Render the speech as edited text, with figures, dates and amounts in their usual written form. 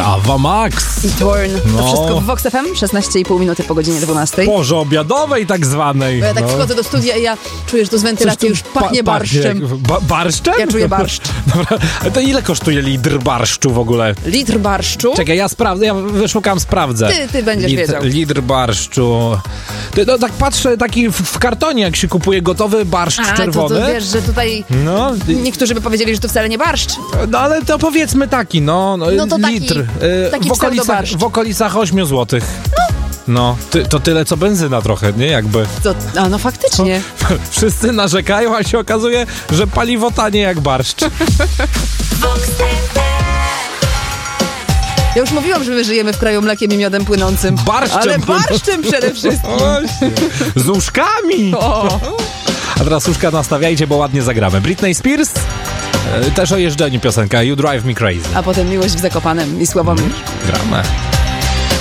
Ava Max i Torn. No. To wszystko w Vox FM, 16,5 minuty po godzinie 12. Porze obiadowej tak zwanej. Bo ja tak wchodzę do studia i ja czuję, że to z wentylacji już pachnie barszczem. Barszczem? Ja czuję barszcz. Dobra, to ile kosztuje litr barszczu w ogóle? Litr barszczu? Czekaj, ja sprawdzę, ja wyszukam, sprawdzę. Ty będziesz wiedział. Litr barszczu. No, tak patrzę, taki w kartonie, jak się kupuje gotowy barszcz czerwony. To wiesz, że tutaj niektórzy by powiedzieli, że to wcale nie barszcz. No ale to powiedzmy taki, no to litr. Taki w okolicach 8 zł. No, to tyle co benzyna trochę, nie? Jakby. No faktycznie. Wszyscy narzekają, a się okazuje, że paliwo tanie jak barszcz. Ja już mówiłam, że my żyjemy w kraju mlekiem i miodem płynącym. Barszczem. Ale barszczem przede wszystkim. Z uszkami. A teraz uszka nastawiajcie, bo ładnie zagramy. Britney Spears, też o jeżdżeniu piosenka You Drive Me Crazy. A potem Miłość w Zakopanem i Sławomir. Gramy.